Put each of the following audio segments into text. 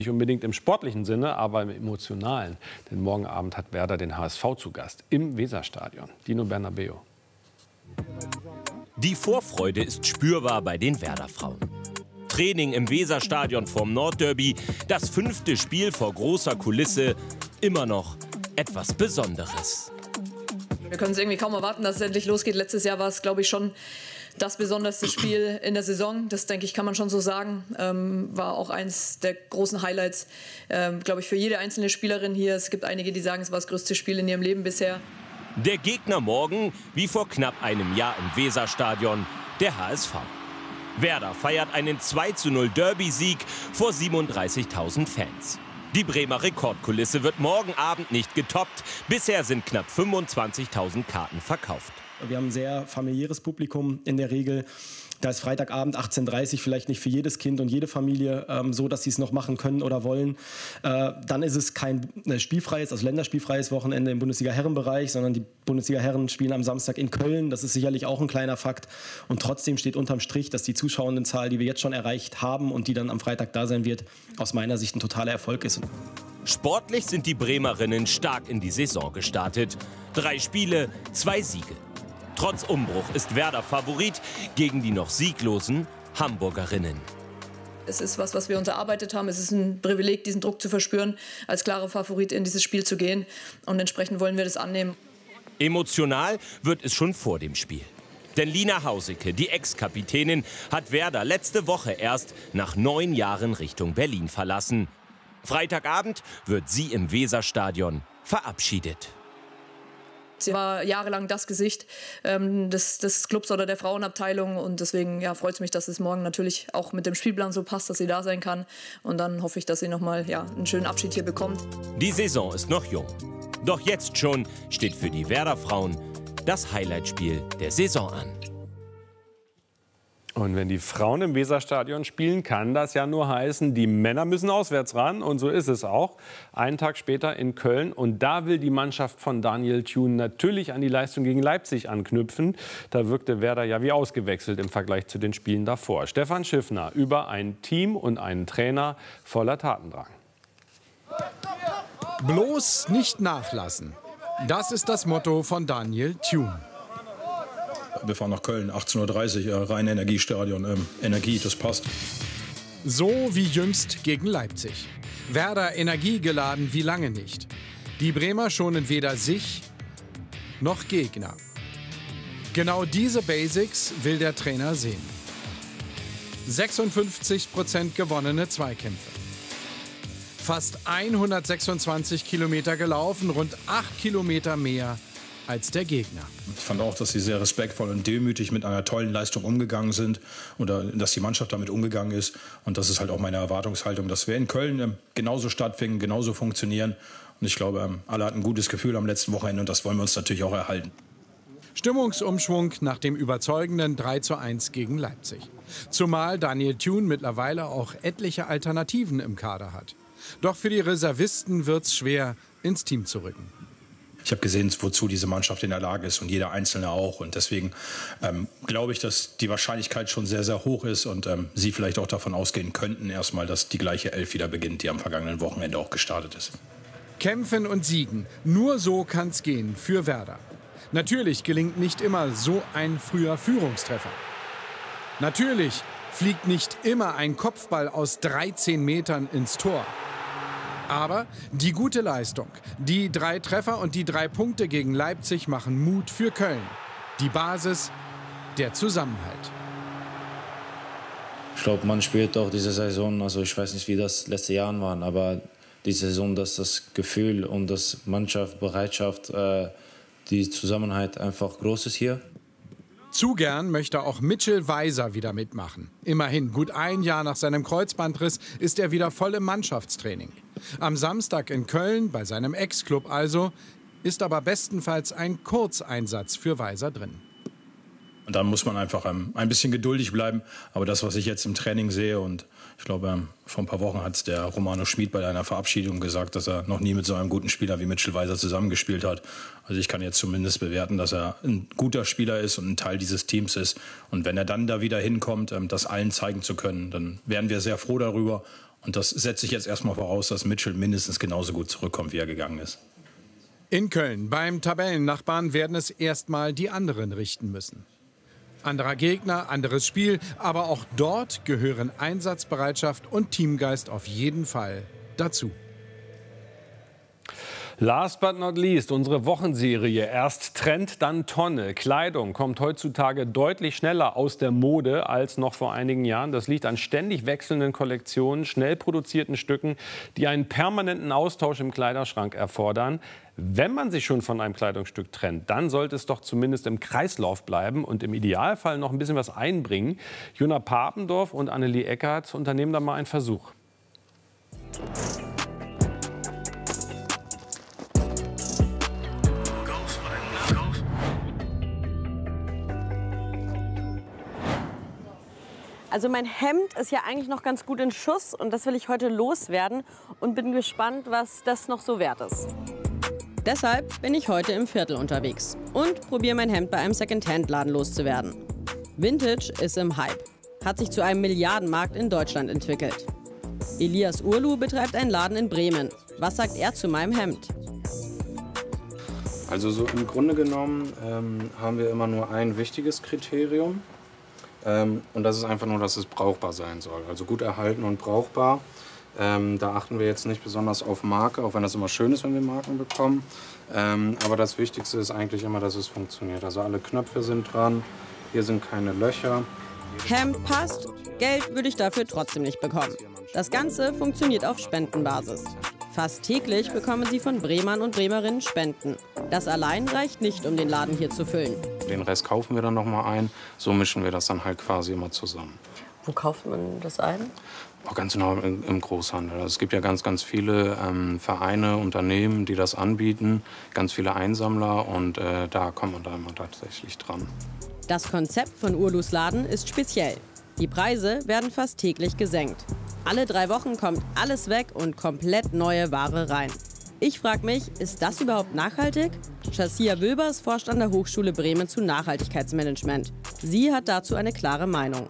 Nicht unbedingt im sportlichen Sinne, aber im emotionalen. Denn morgen Abend hat Werder den HSV zu Gast im Weserstadion. Dino Bernabeu. Die Vorfreude ist spürbar bei den Werder-Frauen. Training im Weserstadion vorm Nordderby, das 5. Spiel vor großer Kulisse, immer noch etwas Besonderes. Wir können es irgendwie kaum erwarten, dass es endlich losgeht. Letztes Jahr war es, glaube ich, schon das besonderste Spiel in der Saison. Das, denke ich, kann man schon so sagen. War auch eins der großen Highlights, glaube ich, für jede einzelne Spielerin hier. Es gibt einige, die sagen, es war das größte Spiel in ihrem Leben bisher. Der Gegner morgen, wie vor knapp einem Jahr im Weserstadion, der HSV. Werder feiert einen 2:0 Derby-Sieg vor 37.000 Fans. Die Bremer Rekordkulisse wird morgen Abend nicht getoppt. Bisher sind knapp 25.000 Karten verkauft. Wir haben ein sehr familiäres Publikum in der Regel. Da ist Freitagabend 18:30 Uhr vielleicht nicht für jedes Kind und jede Familie so, dass sie es noch machen können oder wollen. Dann ist es kein spielfreies, also länderspielfreies Wochenende im Bundesliga-Herrenbereich, sondern die Bundesliga-Herren spielen am Samstag in Köln. Das ist sicherlich auch ein kleiner Fakt. Und trotzdem steht unterm Strich, dass die Zuschauendenzahl, die wir jetzt schon erreicht haben und die dann am Freitag da sein wird, aus meiner Sicht ein totaler Erfolg ist. Sportlich sind die Bremerinnen stark in die Saison gestartet. 3 Spiele, 2 Siege. Trotz Umbruch ist Werder Favorit gegen die noch sieglosen Hamburgerinnen. Es ist was wir uns erarbeitet haben. Es ist ein Privileg, diesen Druck zu verspüren, als klare Favorit in dieses Spiel zu gehen. Und entsprechend wollen wir das annehmen. Emotional wird es schon vor dem Spiel. Denn Lina Hausicke, die Ex-Kapitänin, hat Werder letzte Woche erst nach 9 Jahren Richtung Berlin verlassen. Freitagabend wird sie im Weserstadion verabschiedet. Sie war jahrelang das Gesicht des Clubs oder der Frauenabteilung. Und deswegen freut es mich, dass es morgen natürlich auch mit dem Spielplan so passt, dass sie da sein kann. Und dann hoffe ich, dass sie noch mal einen schönen Abschied hier bekommt. Die Saison ist noch jung. Doch jetzt schon steht für die Werder-Frauen das Highlightspiel der Saison an. Und wenn die Frauen im Weserstadion spielen, kann das ja nur heißen, die Männer müssen auswärts ran. Und so ist es auch. Einen Tag später in Köln. Und da will die Mannschaft von Daniel Thune natürlich an die Leistung gegen Leipzig anknüpfen. Da wirkte Werder ja wie ausgewechselt im Vergleich zu den Spielen davor. Stefan Schiffner über ein Team und einen Trainer voller Tatendrang. Bloß nicht nachlassen. Das ist das Motto von Daniel Thune. Wir fahren nach Köln, 18:30 Uhr, Rhein-Energiestadion. Energie, das passt. So wie jüngst gegen Leipzig. Werder energiegeladen wie lange nicht. Die Bremer schonen weder sich noch Gegner. Genau diese Basics will der Trainer sehen. 56% gewonnene Zweikämpfe. Fast 126 Kilometer gelaufen, rund 8 Kilometer mehr als der Gegner. Ich fand auch, dass sie sehr respektvoll und demütig mit einer tollen Leistung umgegangen sind oder dass die Mannschaft damit umgegangen ist. Und das ist halt auch meine Erwartungshaltung, dass wir in Köln genauso stattfinden, genauso funktionieren. Und ich glaube, alle hatten ein gutes Gefühl am letzten Wochenende und das wollen wir uns natürlich auch erhalten. Stimmungsumschwung nach dem überzeugenden 3:1 gegen Leipzig. Zumal Daniel Thune mittlerweile auch etliche Alternativen im Kader hat. Doch für die Reservisten wird's schwer, ins Team zu rücken. Ich habe gesehen, wozu diese Mannschaft in der Lage ist und jeder Einzelne auch. Und deswegen glaube ich, dass die Wahrscheinlichkeit schon sehr, sehr hoch ist und Sie vielleicht auch davon ausgehen könnten erstmal, dass die gleiche Elf wieder beginnt, die am vergangenen Wochenende auch gestartet ist. Kämpfen und siegen, nur so kann's gehen für Werder. Natürlich gelingt nicht immer so ein früher Führungstreffer. Natürlich fliegt nicht immer ein Kopfball aus 13 Metern ins Tor. Aber die gute Leistung, die 3 Treffer und die 3 Punkte gegen Leipzig machen Mut für Köln. Die Basis, der Zusammenhalt. Ich glaube, man spürt auch diese Saison, also ich weiß nicht, wie das letzte Jahr waren, aber die Saison, dass das Gefühl und das Mannschaft, Bereitschaft, die Zusammenhalt einfach groß ist hier. Zu gern möchte auch Mitchell Weiser wieder mitmachen. Immerhin, gut ein Jahr nach seinem Kreuzbandriss ist er wieder voll im Mannschaftstraining. Am Samstag in Köln, bei seinem Ex-Club also, ist aber bestenfalls ein Kurzeinsatz für Weiser drin. Und dann muss man einfach ein bisschen geduldig bleiben. Aber das, was ich jetzt im Training sehe, und ich glaube, vor ein paar Wochen hat es der Romano Schmid bei einer Verabschiedung gesagt, dass er noch nie mit so einem guten Spieler wie Mitchell Weiser zusammengespielt hat. Also ich kann jetzt zumindest bewerten, dass er ein guter Spieler ist und ein Teil dieses Teams ist. Und wenn er dann da wieder hinkommt, das allen zeigen zu können, dann wären wir sehr froh darüber. Und das setze ich jetzt erstmal voraus, dass Mitchell mindestens genauso gut zurückkommt, wie er gegangen ist. In Köln beim Tabellennachbarn werden es erstmal die anderen richten müssen. Anderer Gegner, anderes Spiel, aber auch dort gehören Einsatzbereitschaft und Teamgeist auf jeden Fall dazu. Last but not least, unsere Wochenserie. Erst Trend, dann Tonne. Kleidung kommt heutzutage deutlich schneller aus der Mode als noch vor einigen Jahren. Das liegt an ständig wechselnden Kollektionen, schnell produzierten Stücken, die einen permanenten Austausch im Kleiderschrank erfordern. Wenn man sich schon von einem Kleidungsstück trennt, dann sollte es doch zumindest im Kreislauf bleiben und im Idealfall noch ein bisschen was einbringen. Jona Papendorf und Annelie Eckert unternehmen da mal einen Versuch. Also mein Hemd ist ja eigentlich noch ganz gut in Schuss und das will ich heute loswerden und bin gespannt, was das noch so wert ist. Deshalb bin ich heute im Viertel unterwegs und probiere mein Hemd bei einem Second-Hand-Laden loszuwerden. Vintage ist im Hype, hat sich zu einem Milliardenmarkt in Deutschland entwickelt. Elias Urlu betreibt einen Laden in Bremen. Was sagt er zu meinem Hemd? Also so im Grunde genommen haben wir immer nur ein wichtiges Kriterium. Und das ist einfach nur, dass es brauchbar sein soll. Also gut erhalten und brauchbar. Da achten wir jetzt nicht besonders auf Marke, auch wenn das immer schön ist, wenn wir Marken bekommen. Aber das Wichtigste ist eigentlich immer, dass es funktioniert. Also alle Knöpfe sind dran, hier sind keine Löcher. Hemd passt, Geld würde ich dafür trotzdem nicht bekommen. Das Ganze funktioniert auf Spendenbasis. Fast täglich bekommen sie von Bremern und Bremerinnen Spenden. Das allein reicht nicht, um den Laden hier zu füllen. Den Rest kaufen wir dann noch mal ein. So mischen wir das dann halt quasi immer zusammen. Wo kauft man das ein? Auch ganz genau im Großhandel. Also es gibt ja ganz, ganz viele Vereine, Unternehmen, die das anbieten. Ganz viele Einsammler und da kommt man da immer tatsächlich dran. Das Konzept von Urlus Laden ist speziell. Die Preise werden fast täglich gesenkt. Alle 3 Wochen kommt alles weg und komplett neue Ware rein. Ich frage mich, ist das überhaupt nachhaltig? Shazia Wilbers forscht an der Hochschule Bremen zu Nachhaltigkeitsmanagement. Sie hat dazu eine klare Meinung.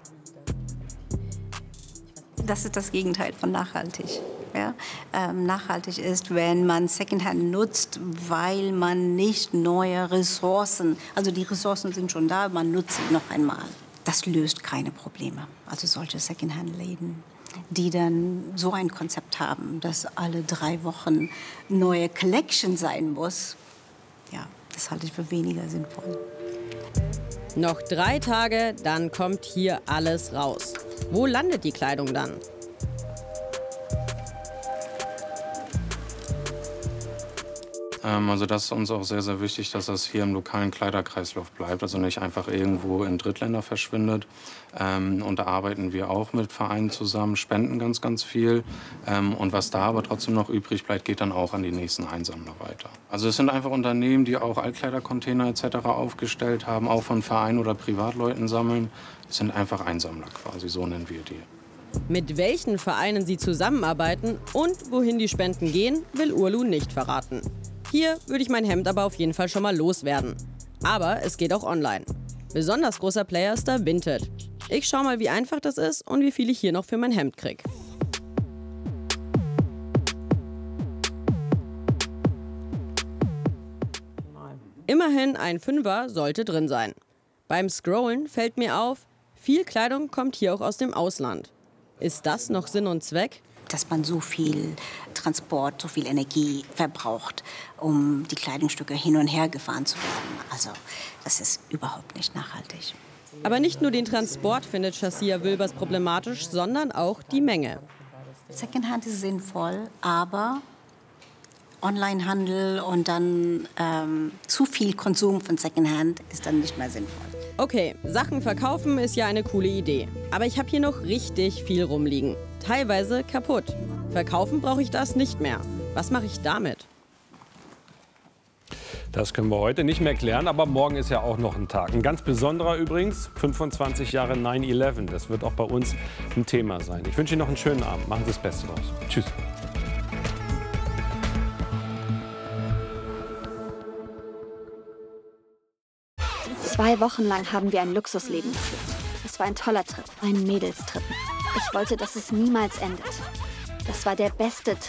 Das ist das Gegenteil von nachhaltig. Ja? Nachhaltig ist, wenn man Secondhand nutzt, weil man nicht neue Ressourcen, also die Ressourcen sind schon da, man nutzt sie noch einmal. Das löst keine Probleme. Also solche Secondhand-Läden, die dann so ein Konzept haben, dass alle 3 Wochen neue Collection sein muss, ja, das halte ich für weniger sinnvoll. Noch 3 Tage, dann kommt hier alles raus. Wo landet die Kleidung dann? Also das ist uns auch sehr, sehr wichtig, dass das hier im lokalen Kleiderkreislauf bleibt, also nicht einfach irgendwo in Drittländer verschwindet. Und da arbeiten wir auch mit Vereinen zusammen, spenden ganz, ganz viel. Und was da aber trotzdem noch übrig bleibt, geht dann auch an die nächsten Einsammler weiter. Also es sind einfach Unternehmen, die auch Altkleidercontainer etc. aufgestellt haben, auch von Vereinen oder Privatleuten sammeln. Es sind einfach Einsammler quasi, so nennen wir die. Mit welchen Vereinen sie zusammenarbeiten und wohin die Spenden gehen, will Urlu nicht verraten. Hier würde ich mein Hemd aber auf jeden Fall schon mal loswerden. Aber es geht auch online. Besonders großer Player ist da Vinted. Ich schau mal, wie einfach das ist und wie viel ich hier noch für mein Hemd krieg. Immerhin ein 5er sollte drin sein. Beim Scrollen fällt mir auf, viel Kleidung kommt hier auch aus dem Ausland. Ist das noch Sinn und Zweck? Dass man so viel Transport, so viel Energie verbraucht, um die Kleidungsstücke hin und her gefahren zu werden. Also das ist überhaupt nicht nachhaltig. Aber nicht nur den Transport findet Shazia Wilbers problematisch, sondern auch die Menge. Secondhand ist sinnvoll, aber Onlinehandel und dann zu viel Konsum von Secondhand ist dann nicht mehr sinnvoll. Okay, Sachen verkaufen ist ja eine coole Idee. Aber ich habe hier noch richtig viel rumliegen. Teilweise kaputt. Verkaufen brauche ich das nicht mehr. Was mache ich damit? Das können wir heute nicht mehr klären, aber morgen ist ja auch noch ein Tag. Ein ganz besonderer übrigens, 25 Jahre 9/11. Das wird auch bei uns ein Thema sein. Ich wünsche Ihnen noch einen schönen Abend. Machen Sie das Beste draus. Tschüss. Zwei Wochen lang haben wir ein Luxusleben geführt. Es war ein toller Trip, ein Mädelstrip. Ich wollte, dass es niemals endet. Das war der beste